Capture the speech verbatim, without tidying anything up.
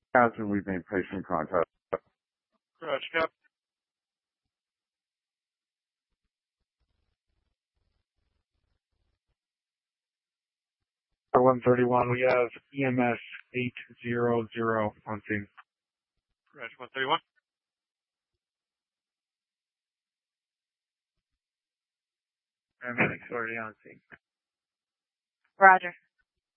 After we've made patient contact. Roger, Cap. For one thirty-one, we have E M S eight hundred on scene. Roger, one thirty-one. Paramedics already on scene. Roger.